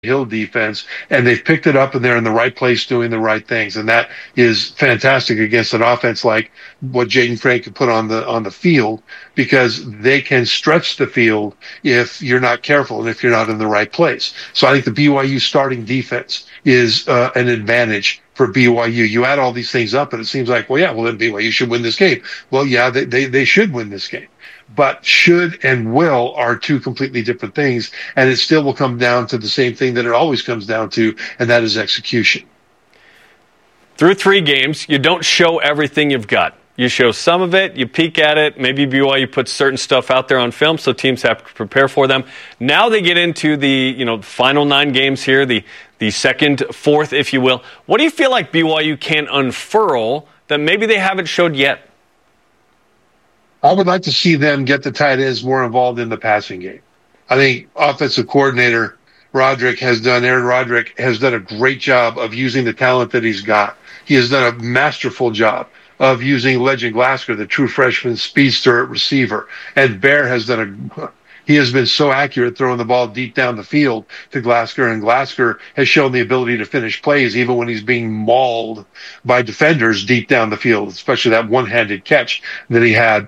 Hill defense, and they've picked it up and they're in the right place doing the right things. And that is fantastic against an offense like what Jaden Frank can put on the field, because they can stretch the field if you're not careful and if you're not in the right place. So I think the BYU starting defense is an advantage for BYU. You add all these things up and it seems like, then BYU should win this game. Well, yeah, they should win this game. But should and will are two completely different things, and it still will come down to the same thing that it always comes down to, and that is execution. Through 3 games, you don't show everything you've got. You show some of it, you peek at it, maybe BYU puts certain stuff out there on film so teams have to prepare for them. Now they get into the final 9 games here, the second, fourth, if you will. What do you feel like BYU can unfurl that maybe they haven't showed yet? I would like to see them get the tight ends more involved in the passing game. I think offensive coordinator Aaron Roderick has done a great job of using the talent that he's got. He has done a masterful job of using Legend Glasgow, the true freshman speedster at receiver. And Bear has he has been so accurate throwing the ball deep down the field to Glasgow, and Glasgow has shown the ability to finish plays even when he's being mauled by defenders deep down the field, especially that one-handed catch that he had.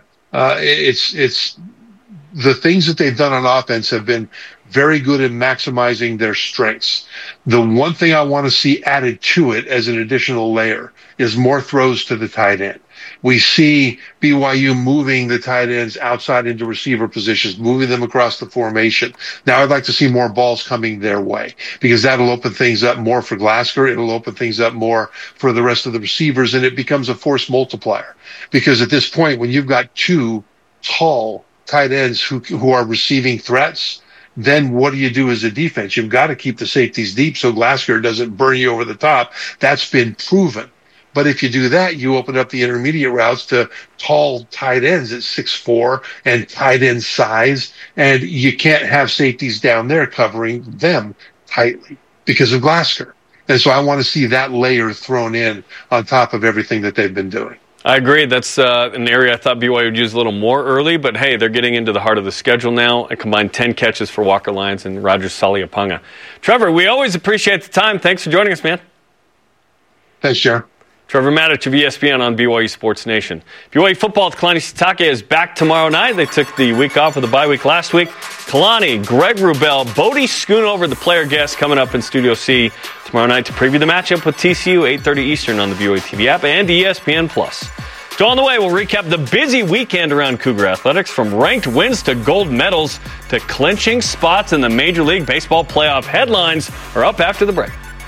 It's the things that they've done on offense have been very good in maximizing their strengths. The one thing I want to see added to it as an additional layer is more throws to the tight end. We see BYU moving the tight ends outside into receiver positions, moving them across the formation. Now I'd like to see more balls coming their way, because that'll open things up more for Glasgow. It'll open things up more for the rest of the receivers, and it becomes a force multiplier. Because at this point, when you've got 2 tall tight ends who are receiving threats, then what do you do as a defense? You've got to keep the safeties deep so Glasgow doesn't burn you over the top. That's been proven. But if you do that, you open up the intermediate routes to tall tight ends at 6'4" and tight end size, and you can't have safeties down there covering them tightly because of Glasgow. And so I want to see that layer thrown in on top of everything that they've been doing. I agree. That's an area I thought BYU would use a little more early, but hey, they're getting into the heart of the schedule now. A combined 10 catches for Walker Lyons and Roger Saliapunga. Trevor, we always appreciate the time. Thanks for joining us, man. Thanks, Jaron. Trevor Matich of ESPN on BYU Sports Nation. BYU football at Kalani Sitake is back tomorrow night. They took the week off with a bye week last week. Kalani, Greg Wrubell, Bodie Schoonover, the player guest, coming up in Studio C tomorrow night to preview the matchup with TCU, 8:30 Eastern on the BYU TV app and ESPN+. So on the way, we'll recap the busy weekend around Cougar athletics, from ranked wins to gold medals to clinching spots in the Major League Baseball playoff. Headlines are up after the break.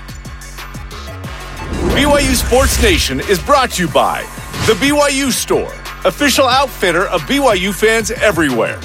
BYU Sports Nation is brought to you by The BYU Store, official outfitter of BYU fans everywhere.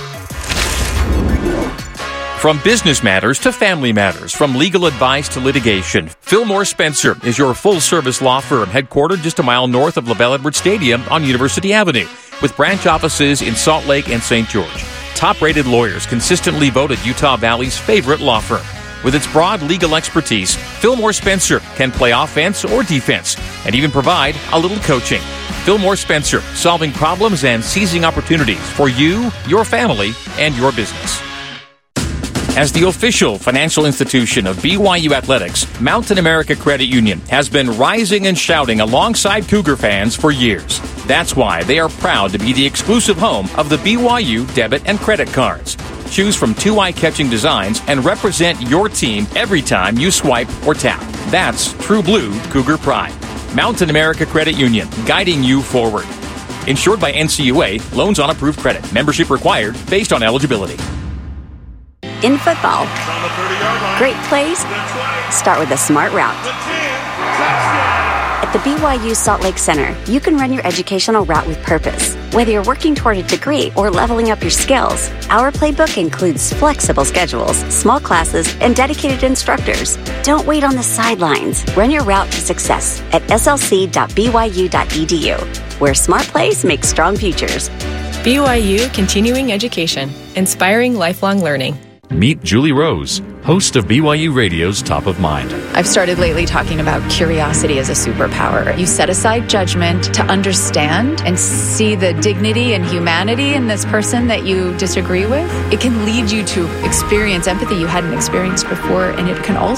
From business matters to family matters, from legal advice to litigation, Fillmore Spencer is your full-service law firm headquartered just a mile north of LaBelle Edwards Stadium on University Avenue, with branch offices in Salt Lake and St. George. Top-rated lawyers consistently voted Utah Valley's favorite law firm. With its broad legal expertise, Fillmore Spencer can play offense or defense and even provide a little coaching. Fillmore Spencer, solving problems and seizing opportunities for you, your family, and your business. As the official financial institution of BYU Athletics, Mountain America Credit Union has been rising and shouting alongside Cougar fans for years. That's why they are proud to be the exclusive home of the BYU debit and credit cards. Choose from 2 eye-catching designs and represent your team every time you swipe or tap. That's true blue Cougar pride. Mountain America Credit Union, guiding you forward. Insured by NCUA, loans on approved credit. Membership required based on eligibility. In football, great plays start with a smart route. At the BYU Salt Lake Center, you can run your educational route with purpose. Whether you're working toward a degree or leveling up your skills, our playbook includes flexible schedules, small classes, and dedicated instructors. Don't wait on the sidelines. Run your route to success at slc.byu.edu, where smart plays make strong futures. BYU Continuing Education, inspiring lifelong learning. Meet Julie Rose. host of BYU Radio's Top of Mind. I've started lately talking about curiosity as a superpower. You set aside judgment to understand and see the dignity and humanity in this person that you disagree with. It can lead you to experience empathy you hadn't experienced before, and it can also